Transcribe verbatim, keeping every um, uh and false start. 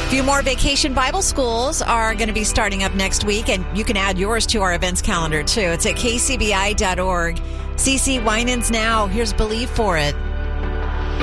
A few more vacation Bible schools are going to be starting up next week, and you can add yours to our events calendar, too. It's at k c b i dot org. C C Winans Now. Here's Believe for It.